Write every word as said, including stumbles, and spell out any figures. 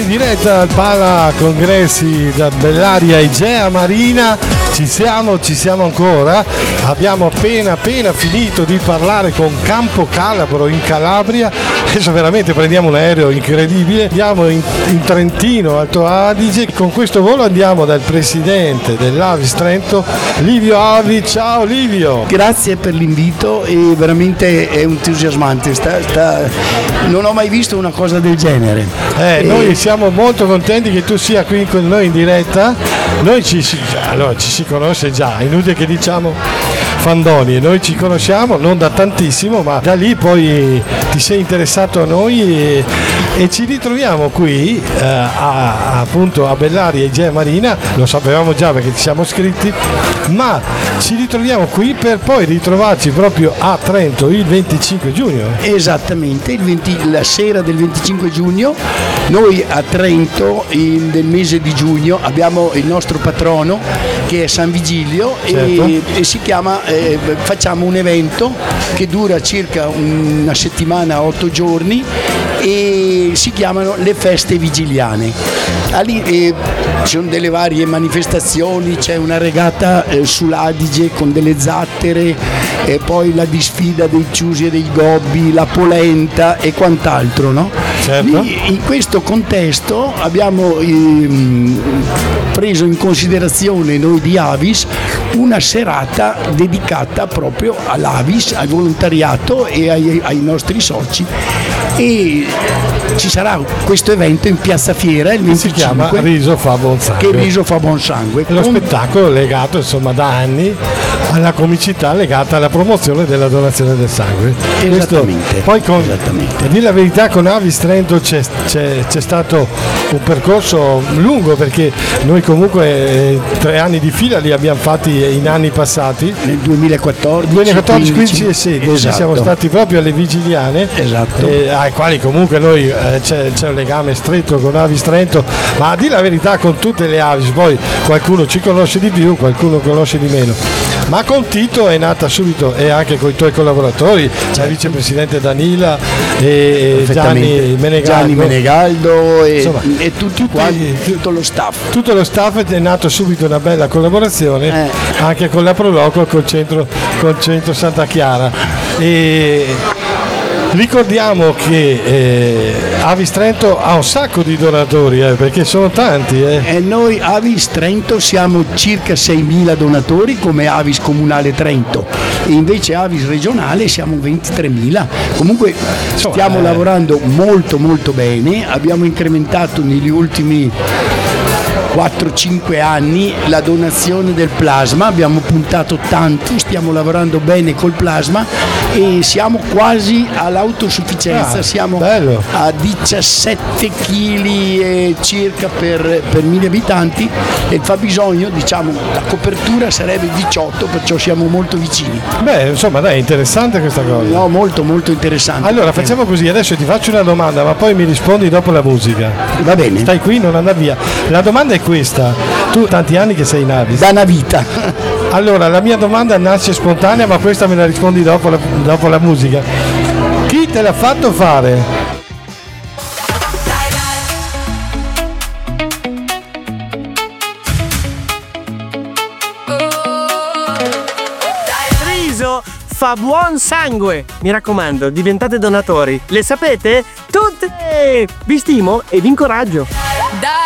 in diretta al Pala Congressi da Bellaria Igea Marina. Ci siamo, ci siamo ancora. Abbiamo appena appena finito di parlare con Campo Calabro in Calabria. Adesso veramente prendiamo un aereo incredibile. Andiamo in, in Trentino, Alto Adige. Con questo volo andiamo dal presidente dell'Avis Trento, Livio Avi. Ciao Livio. Grazie per l'invito e veramente è entusiasmante. Sta, sta... Non ho mai visto una cosa del genere. Eh, e... Noi siamo molto contenti che tu sia qui con noi in diretta. Noi ci, allora, ci si conosce già, inutile che diciamo Fandoni, noi ci conosciamo non da tantissimo, ma da lì poi ti sei interessato a noi e, e ci ritroviamo qui eh, a, appunto a Bellaria Igea Marina. Lo sapevamo già perché ci siamo scritti, ma ci ritroviamo qui per poi ritrovarci proprio a Trento il venticinque giugno. Esattamente, il venti, la sera del venticinque giugno noi a Trento in, nel mese di giugno abbiamo il nostro patrono che è San Vigilio. Certo. e, e si chiama eh, facciamo un evento che dura circa una settimana, otto giorni, e si chiamano le feste vigiliane. Allì, eh, ci sono delle varie manifestazioni, c'è una regata eh, sull'Adige con delle zattere, e poi la disfida dei ciusi e dei gobbi, la polenta e quant'altro, no? Certo. In questo contesto abbiamo ehm, preso in considerazione noi di Avis una serata dedicata proprio all'Avis, al volontariato e ai, ai nostri soci, e ci sarà questo evento in Piazza Fiera il venticinque, si chiama Riso fa buon sangue. Che Riso fa buon sangue. È lo con... spettacolo legato insomma da anni alla comicità legata alla promozione della donazione del sangue. Esattamente. Questo, poi con, Esattamente. a dire la verità, con Avis Trento c'è, c'è, c'è stato un percorso lungo, perché noi comunque eh, tre anni di fila li abbiamo fatti in anni passati. Nel duemilaquattordici, duemilaquattordici, quindici e sedici esatto. Siamo stati proprio alle vigiliane, esatto. eh, ai quali comunque noi eh, c'è, c'è un legame stretto con Avis Trento, ma a dire la verità con tutte le Avis, poi qualcuno ci conosce di più, qualcuno conosce di meno, ma con Tito è nata subito, e anche con i tuoi collaboratori, c'è il vicepresidente Danila e Gianni Menegaldo, Gianni Menegaldo e, insomma, e tutti, tutti, quanti, tutto lo staff. Tutto lo staff è nato subito una bella collaborazione, eh. anche con la Proloco, col centro, col centro Santa Chiara. E ricordiamo che eh, Avis Trento ha un sacco di donatori, eh, perché sono tanti. Eh. E noi Avis Trento siamo circa seimila donatori come Avis Comunale Trento, e invece Avis Regionale siamo ventitremila. Comunque stiamo eh. lavorando molto molto bene, abbiamo incrementato negli ultimi quattro cinque anni la donazione del plasma, abbiamo puntato tanto, stiamo lavorando bene col plasma e siamo quasi all'autosufficienza, ah, siamo bello. a diciassette chili circa per, per mille abitanti, e il fabbisogno, diciamo, la copertura sarebbe diciotto, perciò siamo molto vicini. Beh, insomma, dai, è interessante questa cosa. No, molto molto interessante. Allora facciamo così, adesso ti faccio una domanda, ma poi mi rispondi dopo la musica. Va bene. Stai qui, non andare via. La domanda è questa: tu tanti anni che sei in Avis? Da una vita. Allora, la mia domanda nasce spontanea, ma questa me la rispondi dopo la, dopo la musica. Chi te l'ha fatto fare? Riso fa buon sangue. Mi raccomando, diventate donatori. Le sapete? Tutte! Vi stimo e vi incoraggio.